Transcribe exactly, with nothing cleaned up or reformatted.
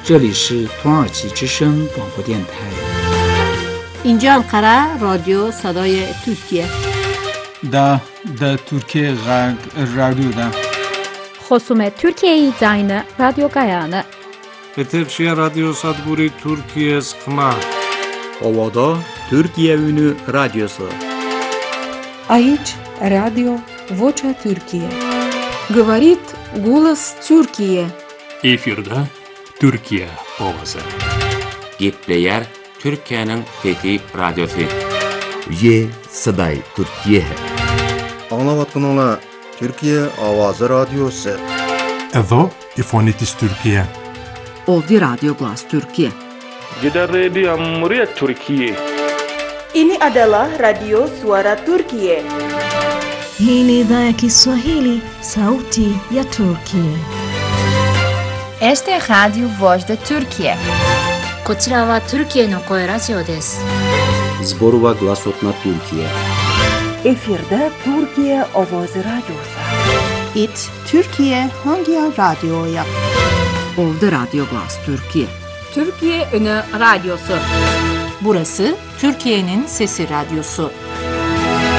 这里是土耳其之声广播电台。 اینجا انقره رادیو صدای ترکیه. دا دا ترکیه غرب رادیو دا. خصوم ترکیه زاین رادیو گایانه. Eterşehir Radyo Sadburi Türkiye Sıkma. Ovada Türkiye Ünü Radyosu. Aici Radio Vocea Türkiye. Говорит голос Türkiye. Efirde Türkiye Ovası. Gepleyer Türkiye'nin Fethi Radyosu. Ye Saday Türkiye. Anlavatkanlar Türkiye Avazı Radyosu. Evo İfonitis Türkiye. Ovdje Radio Glas Türkiye. Gider Radio Cumhuriyet Türkiye. Ini adalah Radio Suara Türkiye. Hii ni idhaa ya Kiswahili, sauti ya Turkiye. Este é Radio Voz da Türkiye. こちらはトルキエの声ラジオです。 Zborova Glasotna Türkiye. Efirde Türkiye Avazı Radyosu. It Türkiye hangi radyoya? Ovdje Radio Glas Türkiye. Türkiye Ünü Radyosu. Burası Türkiye'nin Sesi Radyosu.